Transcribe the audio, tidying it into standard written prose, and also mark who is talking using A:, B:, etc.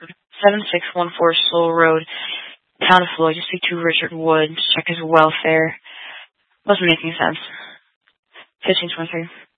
A: 7614 Slow Road, Town of Floyd, to speak to Richard Wood, to check his welfare. Wasn't making sense. 1523.